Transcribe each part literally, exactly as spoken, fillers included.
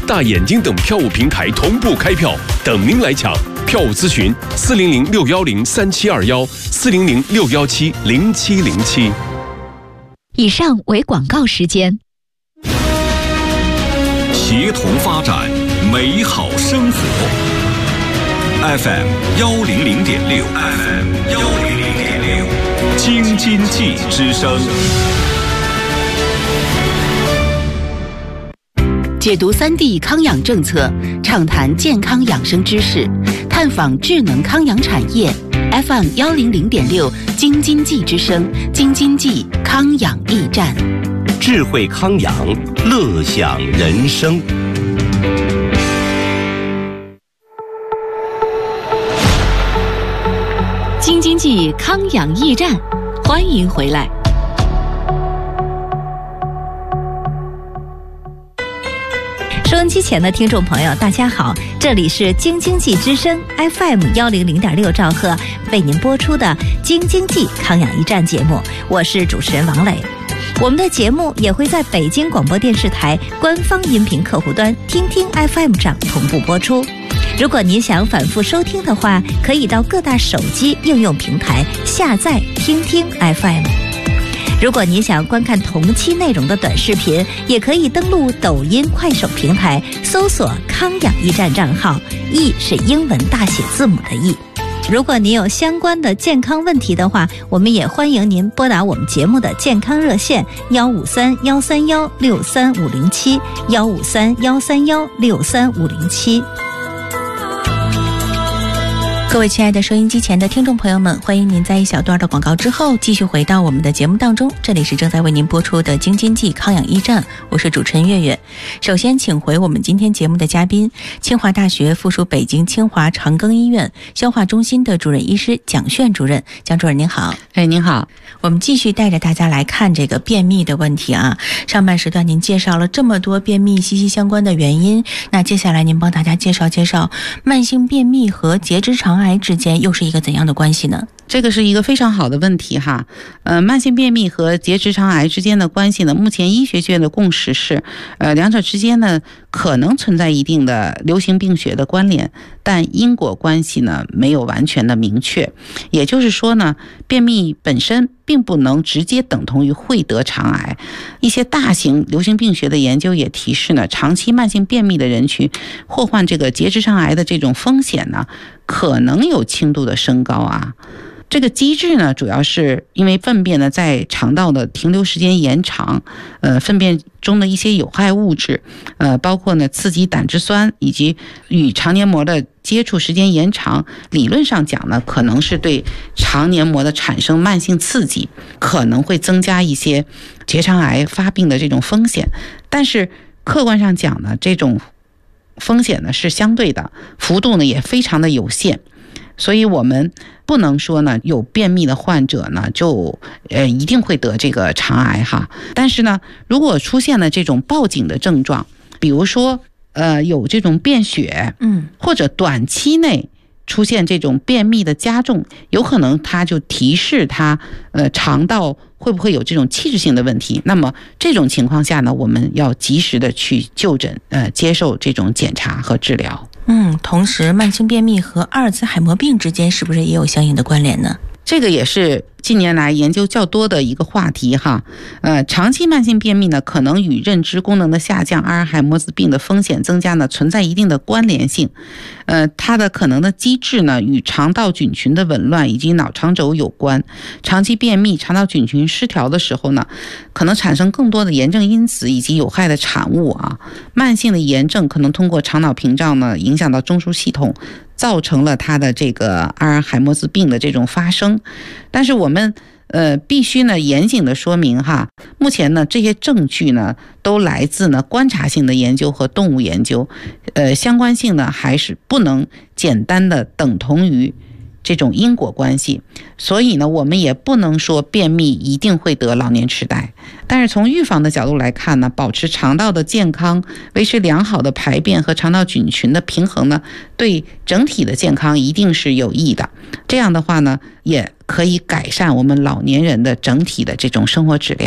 大眼睛等票务平台同步开票，等您来抢。票务咨询四零零六幺零三七二幺四零零六幺七零七零七。 以上为广告时间。 协同发展，美好生活。F M 幺零零点六 ，F M 幺零零点六，京津冀之声。 解读三 D 康养政策，畅谈健康养生知识，探访智能康养产业。F M 幺零零点六，京津冀之声，京津冀康养驿站， 智慧康养，乐享人生。 京津冀康养驿站，欢迎回来。收音机前的听众朋友，大家好，这里是京津冀之声 F M 幺零零点六兆赫为您播出的京津冀康养驿站节目，我是主持人王磊。我们的节目也会在北京广播电视台官方音频客户端听听 F M 上同步播出。如果您想反复收听的话，可以到各大手机应用平台下载听听 F M。如果您想观看同期内容的短视频，也可以登录抖音、快手平台，搜索康养驿站账号，驿是英文大写字母的驿。如果您有相关的健康问题的话，我们也欢迎您拨打我们节目的健康热线幺五三幺三幺六三五零七幺五三幺三幺六三五零七。 各位亲爱的收音机前的听众朋友们，欢迎您在一小段的广告之后继续回到我们的节目当中。这里是正在为您播出的京津冀康养驿站，我是主持人月月。首先请回我们今天节目的嘉宾，清华大学附属北京清华长庚医院消化中心的主任医师蒋炫主任。蒋主任您好。 哎，您好。 我们继续带着大家来看这个便秘的问题啊。上半时段您介绍了这么多便秘息息相关的原因，那接下来您帮大家介绍介绍慢性便秘和结直肠癌之间又是一个怎样的关系呢？ 这个是一个非常好的问题哈，呃，慢性便秘和结直肠癌之间的关系呢，目前医学界的共识是，呃，两者之间呢可能存在一定的流行病学的关联，但因果关系呢没有完全的明确。也就是说呢，便秘本身并不能直接等同于会得肠癌。一些大型流行病学的研究也提示呢，长期慢性便秘的人群或患这个结直肠癌的这种风险呢，可能有轻度的升高啊。这个机制呢，主要是因为粪便呢在肠道的停留时间延长，呃，粪便中的一些有害物质，呃，包括呢刺激胆汁酸以及与肠黏膜的接触时间延长，理论上讲呢，可能是对肠黏膜的产生慢性刺激，可能会增加一些结肠癌发病的这种风险。但是客观上讲呢，这种风险呢是相对的，幅度呢也非常的有限。所以我们不能说呢，有便秘的患者呢就呃一定会得这个肠癌哈。但是呢，如果出现了这种报警的症状，比如说呃有这种便血，嗯，或者短期内出现这种便秘的加重，有可能它就提示它呃肠道会不会有这种器质性的问题。那么这种情况下呢，我们要及时的去就诊，呃接受这种检查和治疗。 嗯，同时慢性便秘和阿尔兹海默病之间是不是也有相应的关联呢？ 这个也是近年来研究较多的一个话题哈。呃，长期慢性便秘呢，可能与认知功能的下降、阿尔海默兹病的风险增加呢，存在一定的关联性。呃，它的可能的机制呢，与肠道菌群的紊乱以及脑肠轴有关。长期便秘、肠道菌群失调的时候呢，可能产生更多的炎症因子以及有害的产物啊。慢性的炎症可能通过肠脑屏障呢，影响到中枢系统，造成了它的这个阿尔海默兹病的这种发生。但是我们呃必须呢严谨的说明哈，目前呢这些证据呢都来自呢观察性的研究和动物研究，呃相关性呢还是不能简单的等同于这种因果关系。所以呢我们也不能说便秘一定会得老年痴呆。但是从预防的角度来看呢，保持肠道的健康，维持良好的排便和肠道菌群的平衡呢，对整体的健康一定是有益的。这样的话呢，也可以改善我们老年人的整体的这种生活质量。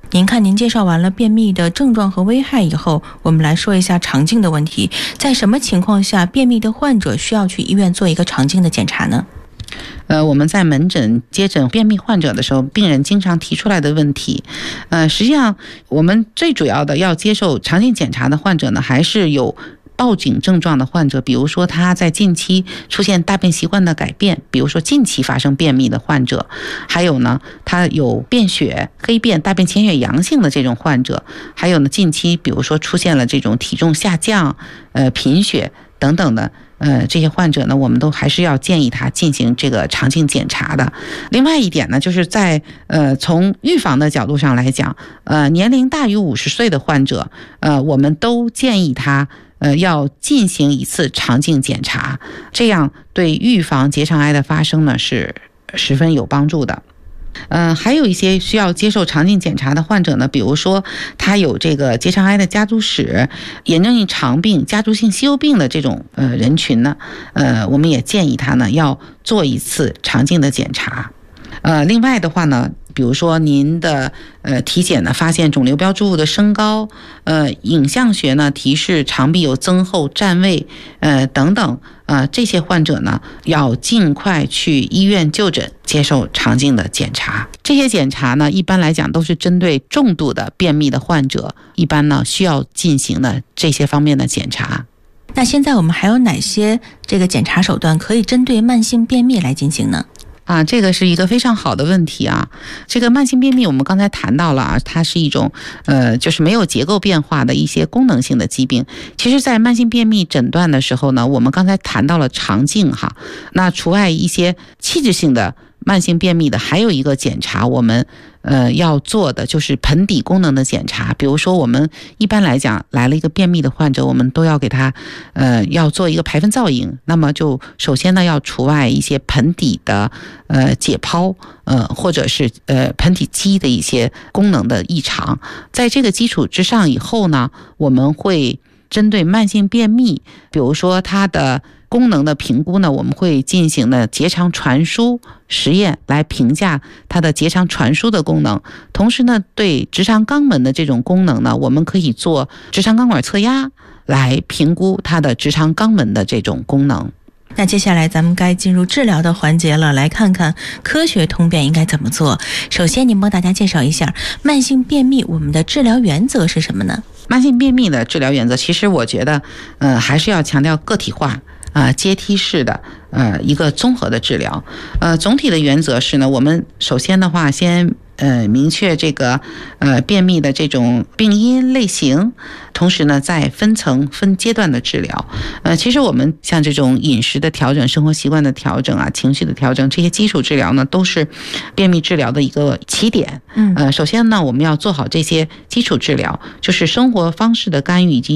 您看，您介绍完了便秘的症状和危害以后，我们来说一下肠镜的问题。在什么情况下便秘的患者需要去医院做一个肠镜的检查呢？ 呃，我们在门诊接诊便秘患者的时候，病人经常提出来的问题，呃，实际上我们最主要的要接受肠镜检查的患者呢，还是有报警症状的患者，比如说他在近期出现大便习惯的改变，比如说近期发生便秘的患者，还有呢，他有便血、黑便、大便潜血阳性的这种患者，还有呢，近期比如说出现了这种体重下降、呃贫血等等的。呃，这些患者呢，我们都还是要建议他进行这个肠镜检查的。另外一点呢，就是在呃从预防的角度上来讲，呃年龄大于五十岁的患者，呃我们都建议他呃要进行一次肠镜检查，这样对预防结肠癌的发生呢是十分有帮助的。呃，还有一些需要接受肠镜检查的患者呢，比如说他有这个结肠癌的家族史、炎症性肠病、家族性息肉病的这种呃人群呢，呃，我们也建议他呢要做一次肠镜的检查。呃，另外的话呢，比如说您的呃体检呢发现肿瘤标志物的升高，呃影像学呢提示肠壁有增厚占位，呃等等，呃这些患者呢要尽快去医院就诊，接受肠镜的检查。这些检查呢一般来讲都是针对重度的便秘的患者，一般呢需要进行的这些方面的检查。 那现在我们还有哪些这个检查手段可以针对慢性便秘来进行呢？ 啊，这个是一个非常好的问题啊！这个慢性便秘，我们刚才谈到了啊，它是一种呃，就是没有结构变化的一些功能性的疾病。其实，在慢性便秘诊断的时候呢，我们刚才谈到了肠镜哈，那除外一些器质性的慢性便秘的，还有一个检查我们呃要做的就是盆底功能的检查。比如说，我们一般来讲来了一个便秘的患者，我们都要给他呃要做一个排粪造影。那么就首先呢要除外一些盆底的呃解剖，呃或者是呃盆底肌的一些功能的异常。在这个基础之上以后呢，我们会针对慢性便秘，比如说它的功能的评估呢，我们会进行的结肠传输实验来评价它的结肠传输的功能。同时呢，对直肠肛门的这种功能呢，我们可以做直肠肛管测压来评估它的直肠肛门的这种功能。 那接下来咱们该进入治疗的环节了，来看看科学通便应该怎么做。首先您帮大家介绍一下慢性便秘我们的治疗原则是什么呢？ 慢性便秘的治疗原则，其实我觉得呃还是要强调个体化啊、呃、阶梯式的呃一个综合的治疗。呃总体的原则是呢，我们首先的话先呃明确这个呃便秘的这种病因类型，同时呢再分层分阶段的治疗。呃其实我们像这种饮食的调整、生活习惯的调整啊、情绪的调整，这些基础治疗呢都是便秘治疗的一个起点。嗯呃首先呢我们要做好这些基础治疗，就是生活方式的干预以及